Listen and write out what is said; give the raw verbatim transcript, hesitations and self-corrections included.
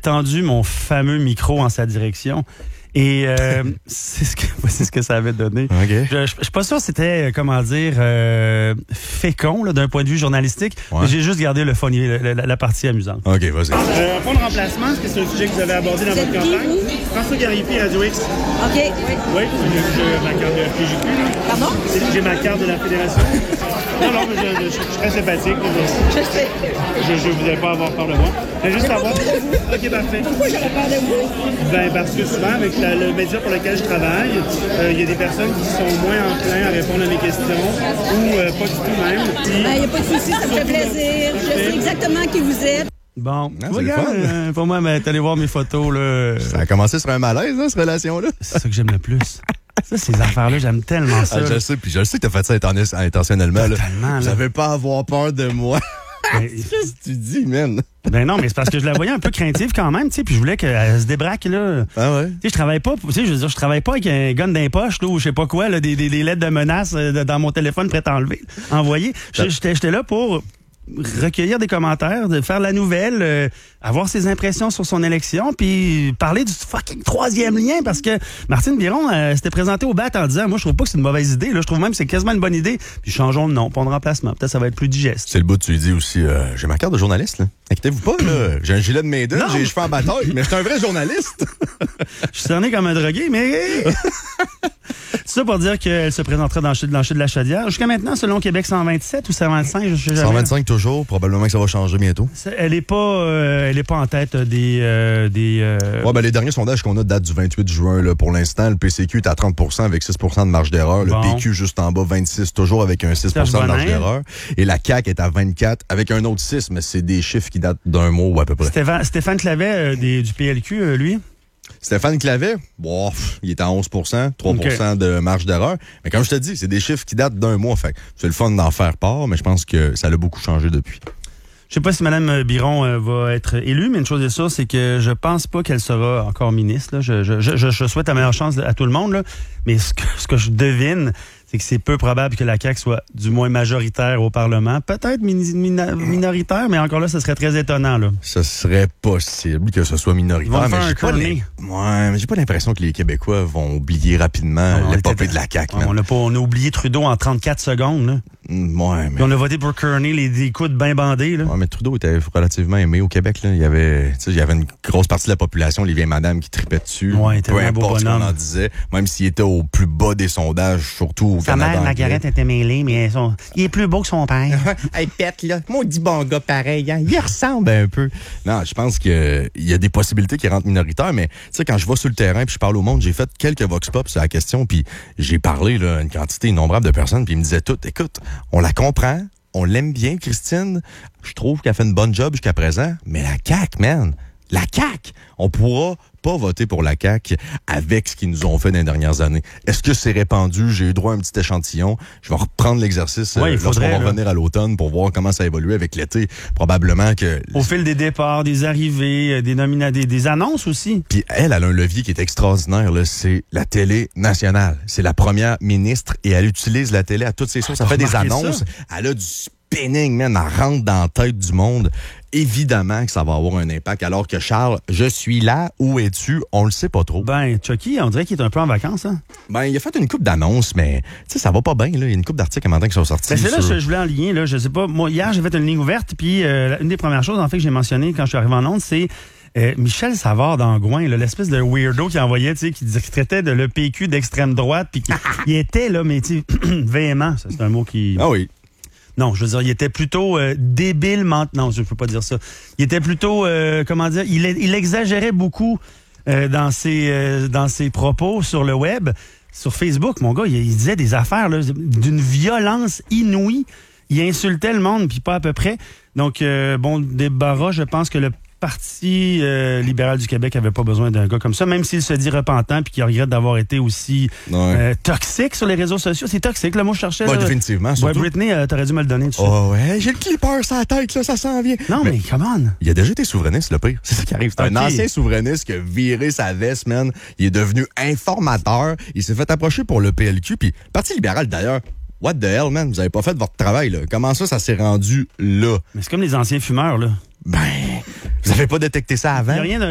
tendu mon fameux micro en sa direction. Et euh, c'est ce que c'est ce que ça avait donné. Okay. Je, je, je suis pas sûr que c'était, comment dire, euh, fécond là, d'un point de vue journalistique. Ouais. Mais j'ai juste gardé le funny, la, la, la partie amusante. OK, vas-y. Euh, Fonds de remplacement, est-ce que c'est un sujet que vous avez abordé dans Vous votre êtes qui, campagne? vous? François Garipi, Radio X. OK, oui. Oui, j'ai ma carte de F P J Q. Pardon? J'ai ma carte de la Fédération. Non, non, mais je, je, je suis très sympathique. Je, Je sais. je, je voudrais pas avoir peur de moi. Mais juste J'ai pas savoir. peur de vous. OK, parfait. Pourquoi j'aurais peur de vous? Ben, parce que souvent, avec la- le média pour lequel je travaille, il euh, y a des personnes qui sont moins enclins à répondre à mes questions ou euh, pas du tout même. Puis, Il n'y a pas de souci, ça me fait plaisir. Je sais exactement qui vous êtes. Bon, Ah, tu c'est le regardes, fun. euh, pour moi, ben, t'allais voir mes photos, là. Ça a commencé sur un malaise, hein, cette relation-là. C'est ça que j'aime le plus. Ça, ces affaires-là, j'aime tellement ça. Ah, je le sais, puis je le sais que t'as fait ça inten- intentionnellement. Là. Totalement, là. Vous n'avez pas à avoir peur de moi. Ben, Qu'est-ce que tu dis, man? ben non, mais c'est parce que je la voyais un peu craintive quand même, tu sais, puis je voulais qu'elle se débraque, là. Ah ouais? Tu sais, je travaille pas, tu sais, je veux dire, je travaille pas avec un gun d'un poche, là, ou je sais pas quoi, là, des, des, des lettres de menaces euh, dans mon téléphone prêt à enlever, envoyer. J'étais, j'étais là pour recueillir des commentaires, de faire la nouvelle, euh, avoir ses impressions sur son élection, puis parler du fucking troisième lien, parce que Martine Biron euh, s'était présentée au B A T en disant, moi, je trouve pas que c'est une mauvaise idée, là, je trouve même que c'est quasiment une bonne idée, puis changeons de nom, pont de remplacement, peut-être ça va être plus digeste. C'est le bout, tu lui dis aussi, euh, j'ai ma carte de journaliste, là. Inquiétez-vous pas, là. J'ai un gilet de main-d'œuvre, Non. j'ai les cheveux en bataille, mais je suis un vrai journaliste. Je suis cerné comme un drogué, mais... C'est ça pour dire qu'elle se présentera dans le plancher de la Chaudière. Jusqu'à maintenant, selon Québec cent vingt-sept ou cent vingt-cinq, je sais jamais. cent vingt-cinq toujours, probablement que ça va changer bientôt. C'est- Elle est pas, euh, elle est pas en tête des, euh, des. euh, Ouais, ben, les derniers sondages qu'on a datent du vingt-huit juin, là. Pour l'instant, le P C Q est à trente pour cent avec six pour cent de marge d'erreur. Bon. Le P Q juste en bas, vingt-six, toujours avec un six pour cent de marge Serge d'erreur. Et la C A Q est à vingt-quatre avec un autre six, mais c'est des chiffres qui datent d'un mois ou à peu près. Stéphane, Stéphane Clavet euh, des- du P L Q, euh, lui. Stéphane Clavet, bon, pff, il est à onze pour cent, trois pour cent de marge d'erreur. Mais comme je te dis, c'est des chiffres qui datent d'un mois. Fait que c'est le fun d'en faire part, mais je pense que ça a beaucoup changé depuis. Je sais pas si Mme Biron euh, va être élue, mais une chose est sûre, c'est que je pense pas qu'elle sera encore ministre. Là. Je, je, je, je souhaite la meilleure chance à tout le monde, là. Mais ce que, ce que je devine, c'est que c'est peu probable que la C A Q soit du moins majoritaire au Parlement. Peut-être mini- mina- minoritaire, mais encore là, ce serait très étonnant. Là. Ce serait possible que ce soit Ils minoritaire, vont mais faire j'ai un pas, cornet. l'im- ouais, mais j'ai pas l'impression que les Québécois vont oublier rapidement On l'épopée était- de la C A Q. man. On a, pas, on a oublié Trudeau en trente-quatre secondes. Là. Mm, Ouais, mais... Puis on a voté pour Kearney, les, les coudes bien bandés. Là. Ouais, mais Trudeau était relativement aimé au Québec. Là. Il y avait, tu sais, il y avait une grosse partie de la population, les vieilles madames, qui tripaient dessus. Ouais, il était peu un beau importe ce qu'on bonhomme. en disait, même s'il était au plus bas des sondages, surtout au Sa Canada mère, anglais. Margaret, était mêlée, mais son... il est plus beau que son père. Hey, pète, là. Maudit bon gars pareil, hein. Il ressemble un peu. Non, je pense que il y a des possibilités qui rentrent minoritaires, mais tu sais, quand je vais sur le terrain puis je parle au monde, j'ai fait quelques vox pop sur la question, puis j'ai parlé là, à une quantité innombrable de personnes, puis ils me disaient tout, écoute, on la comprend, on l'aime bien, Christine, je trouve qu'elle fait une bonne job jusqu'à présent, mais la C A Q, man, la C A Q, on pourra pas voter pour la C A Q avec ce qu'ils nous ont fait dans les dernières années. Est-ce que c'est répandu? J'ai eu droit à un petit échantillon. Je vais reprendre l'exercice Ouais, euh, il faudrait, lorsqu'on va là. revenir à l'automne pour voir comment ça évolue avec l'été. Probablement que... Au fil des départs, des arrivées, euh, des nomina des, des annonces aussi. Puis elle, elle a un levier qui est extraordinaire, là, c'est la télé nationale. C'est la première ministre et elle utilise la télé à toutes ses sources. Ça t'as fait des remarqué annonces. ça? Elle a du spinning, man. Elle rentre dans la tête du monde. Évidemment que ça va avoir un impact. Alors que Charles, je suis là, où es-tu? On le sait pas trop. Ben, Chucky, on dirait qu'il est un peu en vacances, hein? Ben, il a fait une coupe d'annonces, mais tu sais, ça va pas bien. Là. Il y a une coupe d'articles à matin qui sont sortis. Ben, c'est là sur- que je voulais en lier, là. Je sais pas. Moi, hier, j'ai fait une ligne ouverte, puis euh, une des premières choses, en fait, que j'ai mentionné quand je suis arrivé en Londres, c'est euh, Michel Savard d'Angouin, là, l'espèce de weirdo qui envoyait, tu sais, qui, disait- qui traitait de l'E P Q d'extrême droite, puis qui il était, là, mais tu sais, véhément. Ça, c'est un mot qui... Ah oui. Non, je veux dire, il était plutôt euh, débile maintenant. Non, je peux pas dire ça. Il était plutôt, euh, comment dire, il, il exagérait beaucoup euh, dans ses euh, dans ses propos sur le web, sur Facebook. Mon gars, il, il disait des affaires là, d'une violence inouïe. Il insultait le monde, puis pas à peu près. Donc, euh, bon débarras, je pense que le Parti euh, libéral du Québec avait pas besoin d'un gars comme ça, même s'il se dit repentant puis qu'il regrette d'avoir été aussi Ouais. euh, toxique sur les réseaux sociaux. C'est toxique, le mot que je cherchais. Ouais, là. définitivement, Ouais, surtout. Britney, euh, t'aurais dû me le donner. Tu sais. Oh ouais, j'ai le clipper sur la tête, là, ça s'en vient. Non, mais, come on. Il a déjà été souverainiste, le pire. C'est ça qui arrive. C'est un Ok. ancien souverainiste qui a viré sa veste, man. Il est devenu informateur. Il s'est fait approcher pour le P L Q. Puis, le Parti libéral, d'ailleurs, what the hell, man? Vous avez pas fait votre travail, là. Comment ça, ça s'est rendu là? Mais c'est comme les anciens fumeurs, là. Ben, vous avez pas détecté ça Il avant? n'y a rien